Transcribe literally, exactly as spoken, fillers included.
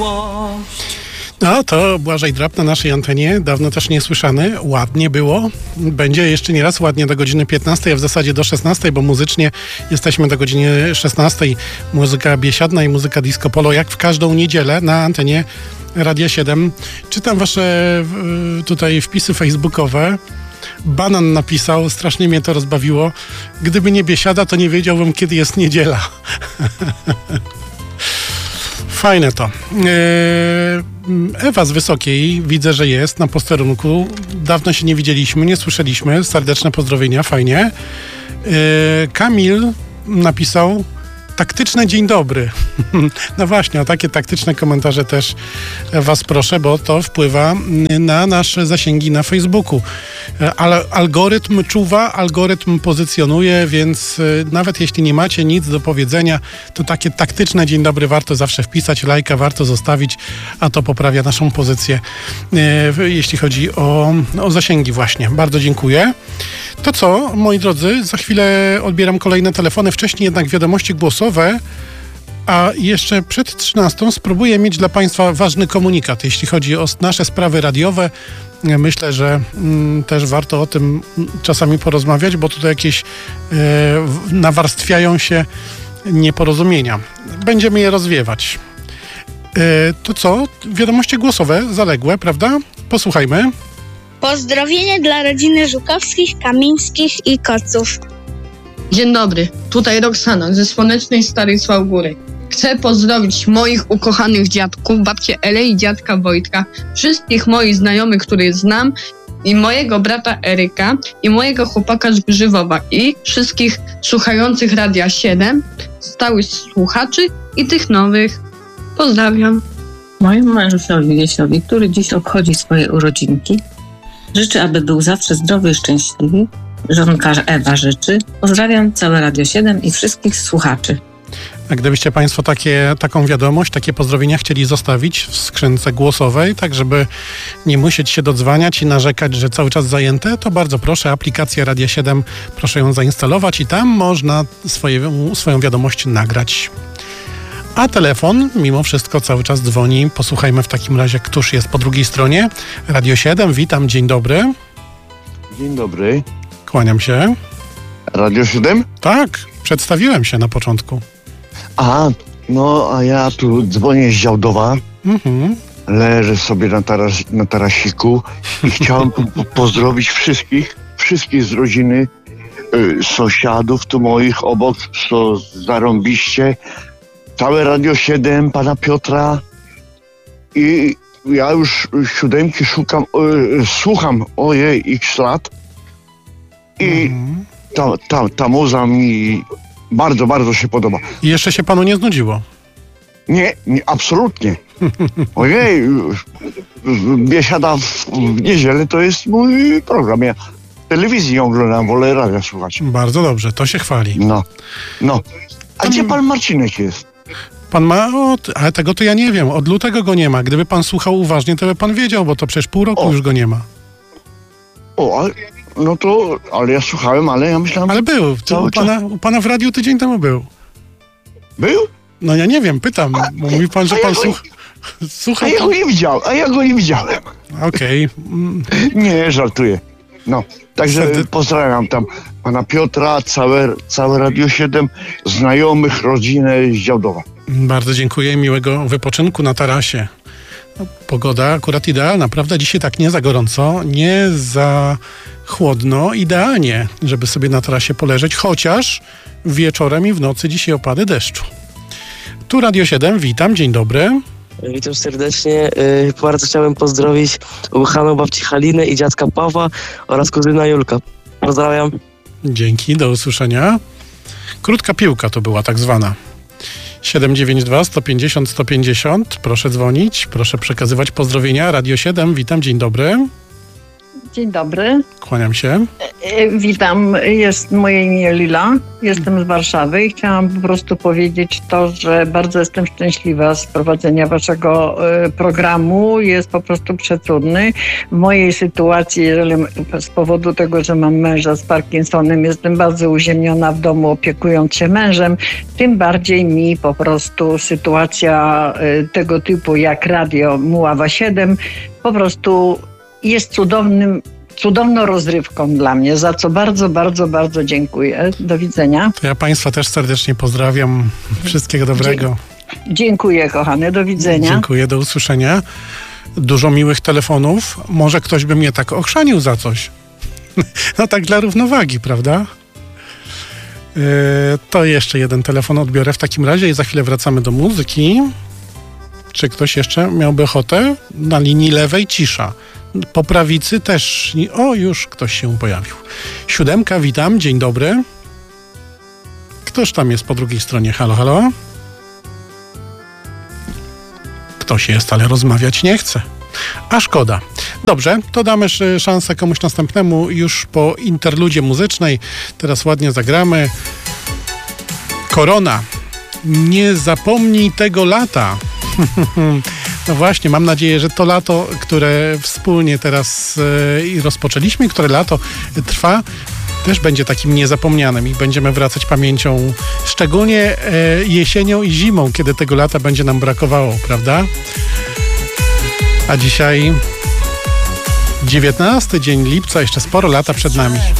miłość. No to Błażej Drab na naszej antenie, dawno też niesłyszany, ładnie było. Będzie jeszcze nie raz ładnie do godziny piętnastej, a w zasadzie do szesnastej, bo muzycznie jesteśmy do godziny szesnastej. Muzyka biesiadna i muzyka disco polo, jak w każdą niedzielę na antenie Radia siedem. Czytam wasze tutaj wpisy facebookowe. Banan napisał, strasznie mnie to rozbawiło. Gdyby nie biesiada, to nie wiedziałbym, kiedy jest niedziela. Fajne to. Ewa z Wysokiej, widzę, że jest na posterunku. Dawno się nie widzieliśmy, nie słyszeliśmy. Serdeczne pozdrowienia, fajnie. Kamil napisał: taktyczne dzień dobry. No właśnie, o takie taktyczne komentarze też was proszę, bo to wpływa na nasze zasięgi na Facebooku. Ale algorytm czuwa, algorytm pozycjonuje, więc nawet jeśli nie macie nic do powiedzenia, to takie taktyczne dzień dobry warto zawsze wpisać, lajka warto zostawić, a to poprawia naszą pozycję, jeśli chodzi o, o zasięgi właśnie. Bardzo dziękuję. To co, moi drodzy, za chwilę odbieram kolejne telefony, wcześniej jednak wiadomości głosowe, a jeszcze przed trzynastą spróbuję mieć dla Państwa ważny komunikat, jeśli chodzi o nasze sprawy radiowe. Myślę, że mm, też warto o tym czasami porozmawiać, bo tutaj jakieś e, nawarstwiają się nieporozumienia. Będziemy je rozwiewać. E, to co, wiadomości głosowe, zaległe, prawda? Posłuchajmy. Pozdrowienie dla rodziny Żukowskich, Kamińskich i Koców. Dzień dobry, tutaj Roxana ze słonecznej Starej Sławgóry. Chcę pozdrowić moich ukochanych dziadków, babcię Elę i dziadka Wojtka, wszystkich moich znajomych, których znam, i mojego brata Eryka, i mojego chłopaka z Grzywowa, i wszystkich słuchających Radia siedem, stałych słuchaczy i tych nowych. Pozdrawiam. Mojemu mężusiowi Wiesiowi, który dziś obchodzi swoje urodzinki, życzę, aby był zawsze zdrowy i szczęśliwy. Żonka Ewa życzy. Pozdrawiam całe Radio siedem i wszystkich słuchaczy. A gdybyście Państwo takie, taką wiadomość, takie pozdrowienia chcieli zostawić w skrzynce głosowej, tak żeby nie musieć się dodzwaniać i narzekać, że cały czas zajęte, to bardzo proszę, aplikacja Radia siedem, proszę ją zainstalować i tam można swoje, swoją wiadomość nagrać. A telefon mimo wszystko cały czas dzwoni. Posłuchajmy w takim razie, któż jest po drugiej stronie. Radio siedem, witam, dzień dobry. Dzień dobry. Kłaniam się. Radio siedem? Tak, przedstawiłem się na początku. A, no a ja tu dzwonię z Działdowa. Mhm. Leżę sobie na, taras, na tarasiku i chciałem po- pozdrowić wszystkich, wszystkich z rodziny, y, sąsiadów tu moich obok, co zarąbiście. Całe Radio siedem, pana Piotra. I ja już siódemki szukam, y, słucham ojej x lat. I mhm. ta, ta, ta muza mi bardzo, bardzo się podoba. I jeszcze się panu nie znudziło? Nie, nie, absolutnie. Ojej, biesiada w niedzielę to jest mój program. Ja telewizji oglądam, wolę radia słuchać. Bardzo dobrze, to się chwali. No, no. A gdzie pan Marcinek jest? Pan ma, o, ale tego to ja nie wiem, od lutego go nie ma. Gdyby pan słuchał uważnie, to by pan wiedział, bo to przecież pół roku o. już go nie ma. O, ale, no to, ale ja słuchałem, ale ja myślałem... Ale był, to u, pana, u pana w radiu tydzień temu był. Był? No ja nie wiem, pytam, a, bo mówi pan, że pan ja słuch... słuchał... A ja go nie widziałem, a ja go nie widziałem. Okej. Okay. Nie, żartuję. No, także Serdy... pozdrawiam tam pana Piotra, całe, całe Radio siedem, znajomych, rodzinę z Działdowa. Bardzo dziękuję, miłego wypoczynku na tarasie. No, pogoda akurat idealna, prawda? Dzisiaj tak nie za gorąco, nie za chłodno, idealnie, żeby sobie na tarasie poleżeć, chociaż wieczorem i w nocy dzisiaj opady deszczu. Tu Radio siedem, witam, dzień dobry. Witam serdecznie. Bardzo chciałem pozdrowić ukochaną babci Halinę i dziadka Pawła oraz kuzyna Julka. Pozdrawiam. Dzięki, do usłyszenia. Krótka piłka to była tak zwana. siedem dziewięć dwa, sto pięćdziesiąt, sto pięćdziesiąt. Proszę dzwonić, proszę przekazywać pozdrowienia. Radio siedem, witam, dzień dobry. Dzień dobry. Kłaniam się. Witam, jest moje imię Lila, jestem z Warszawy i chciałam po prostu powiedzieć to, że bardzo jestem szczęśliwa z prowadzenia waszego programu. Jest po prostu przecudny. W mojej sytuacji, jeżeli z powodu tego, że mam męża z Parkinsonem, jestem bardzo uziemiona w domu, opiekując się mężem, tym bardziej mi po prostu sytuacja tego typu jak radio Muława siedem po prostu jest cudownym cudowną rozrywką dla mnie, za co bardzo, bardzo, bardzo dziękuję. Do widzenia. To ja Państwa też serdecznie pozdrawiam. Wszystkiego dobrego. Dzie- dziękuję, kochany. Do widzenia. Dziękuję, do usłyszenia. Dużo miłych telefonów. Może ktoś by mnie tak ochrzanił za coś. No tak dla równowagi, prawda? Yy, to jeszcze jeden telefon odbiorę w takim razie i za chwilę wracamy do muzyki. Czy ktoś jeszcze miałby ochotę? Na linii lewej cisza. Po prawicy też. O, już ktoś się pojawił. Siódemka, witam, dzień dobry. Ktoż tam jest po drugiej stronie? Halo, halo? Ktoś jest, ale rozmawiać nie chce. A szkoda. Dobrze, to damy szansę komuś następnemu już po interludzie muzycznej. Teraz ładnie zagramy. Korona. Nie zapomnij tego lata. No właśnie, mam nadzieję, że to lato, które wspólnie teraz e, rozpoczęliśmy, które lato trwa, też będzie takim niezapomnianym i będziemy wracać pamięcią, szczególnie e, jesienią i zimą, kiedy tego lata będzie nam brakowało, prawda? A dzisiaj dziewiętnasty dzień lipca, jeszcze sporo lata przed nami.